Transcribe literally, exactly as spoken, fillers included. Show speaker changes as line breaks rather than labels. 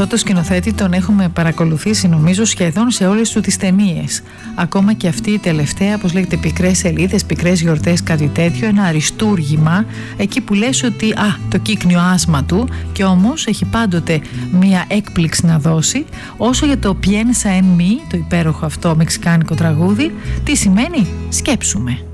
Αυτό το σκηνοθέτη τον έχουμε παρακολουθήσει νομίζω σχεδόν σε όλες του τις ταινίες. Ακόμα και αυτή η τελευταία, όπως λέγεται, πικρές σελίδες, πικρές γιορτές, κάτι τέτοιο, ένα αριστούργημα, εκεί που λες ότι α, το κύκνιο άσμα του, και όμως έχει πάντοτε μία έκπληξη να δώσει. Όσο για το Piensa en mí, το υπέροχο αυτό μεξικάνικο τραγούδι, τι σημαίνει? Σκέψουμε.